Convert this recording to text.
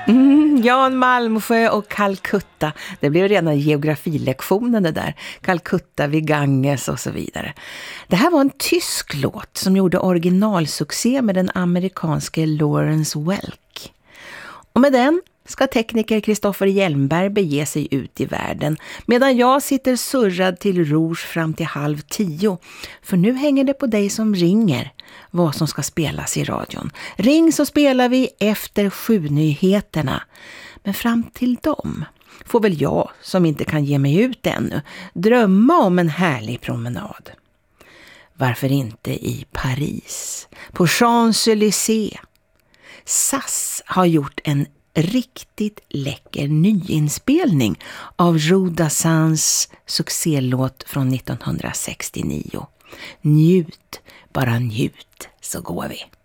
Jan Malmsjö och Calcutta. Det blev rena geografilektionen det där. Calcutta vid Ganges och så vidare. Det här var en tysk låt som gjorde originalsuccé med den amerikanske Lawrence Welk. Och med den ska tekniker Kristoffer Hjelmberg bege sig ut i världen medan jag sitter surrad till Rouge fram till 9:30. För nu hänger det på dig som ringer vad som ska spelas i radion. Ring så spelar vi efter 7-nyheterna. Men fram till dem får väl jag, som inte kan ge mig ut ännu, drömma om en härlig promenad. Varför inte i Paris, på Champs-Élysées? SAS har gjort en riktigt läcker nyinspelning av Rodassans succélåt från 1969. Njut, bara njut, så går vi.